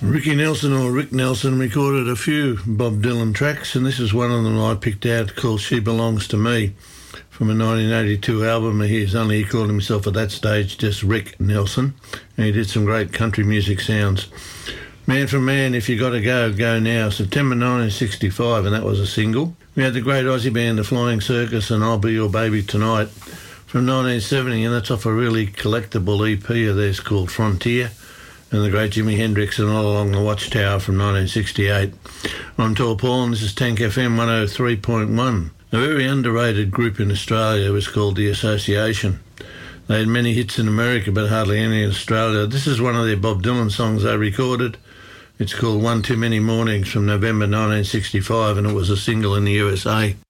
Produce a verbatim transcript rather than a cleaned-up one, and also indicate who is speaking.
Speaker 1: Ricky Nelson, or Rick Nelson, recorded a few Bob Dylan tracks, and this is one of them I picked out called She Belongs to Me from a nineteen eighty-two album. He's only he called himself at that stage just Rick Nelson, and he did some great country music sounds. Man for Man, If You Gotta Go, Go Now, September nineteen sixty-five, and that was a single. We had the great Aussie band The Flying Circus and I'll Be Your Baby Tonight from nineteen seventy, and that's off a really collectible E P of theirs called Frontier, and the great Jimi Hendrix and All Along the Watchtower from nineteen sixty-eight. I'm Tor Paul, and this is Tank F M one oh three point one. A very underrated group in Australia was called The Association. They had many hits in America, but hardly any in Australia. This is one of their Bob Dylan songs they recorded. It's called One Too Many Mornings from November nineteen sixty-five, and it was a single in the U S A.